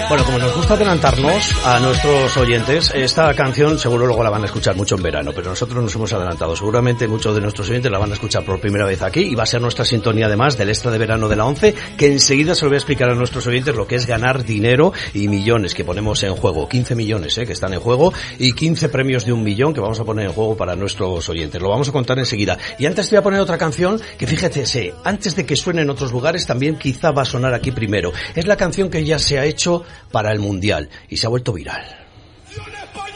Bueno, como nos gusta adelantarnos a nuestros oyentes, esta canción seguro luego la van a escuchar mucho en verano, pero nosotros nos hemos adelantado. Seguramente muchos de nuestros oyentes la van a escuchar por primera vez aquí y va a ser nuestra sintonía además del extra de verano de la 11, que enseguida se lo voy a explicar a nuestros oyentes lo que es ganar dinero y millones que ponemos en juego. 15 millones que están en juego y 15 premios de 1 millón que vamos a poner en juego para nuestros oyentes. Lo vamos a contar enseguida. Y antes te voy a poner otra canción que fíjate, antes de que suene en otros lugares también quizá va a sonar aquí primero. Es la canción que ya se ha hecho para el Mundial y se ha vuelto viral.